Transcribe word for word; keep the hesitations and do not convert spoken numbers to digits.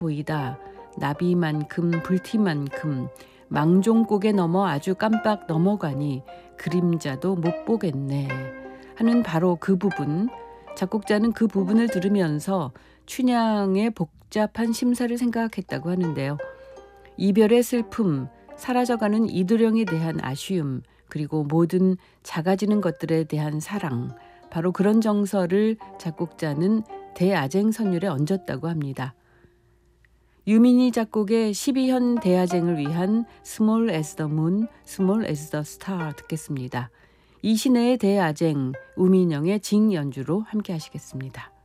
보이다. 나비만큼 불티만큼 망종곡에 넘어 아주 깜빡 넘어가니 그림자도 못 보겠네 하는 바로 그 부분. 작곡자는 그 부분을 들으면서 춘향의 복잡한 심사를 생각했다고 하는데요. 이별의 슬픔, 사라져가는 이도령에 대한 아쉬움, 그리고 모든 작아지는 것들에 대한 사랑, 바로 그런 정서를 작곡자는 대아쟁 선율에 얹었다고 합니다. 유민희 작곡의 십이 현 대아쟁을 위한 Small as the Moon, Small as the Star 듣겠습니다. 이신혜의 대아쟁, 우민영의 징 연주로 함께 하시겠습니다.